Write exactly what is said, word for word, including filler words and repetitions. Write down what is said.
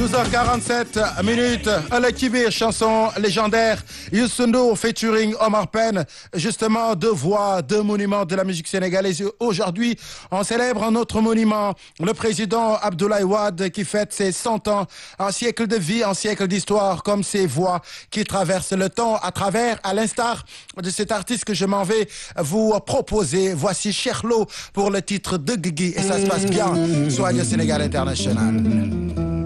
douze heures quarante-sept minutes, le Kibir, chanson légendaire, Youssou Ndour featuring Omar Pène, justement deux voix, deux monuments de la musique sénégalaise. Aujourd'hui, on célèbre un autre monument, le président Abdoulaye Wade qui fête ses cent ans, un siècle de vie, un siècle d'histoire, comme ces voix qui traversent le temps à travers, à l'instar de cet artiste que je m'en vais vous proposer. Voici Cheikh Lo pour le titre de Guigui et ça se passe bien sur Radio Sénégal International.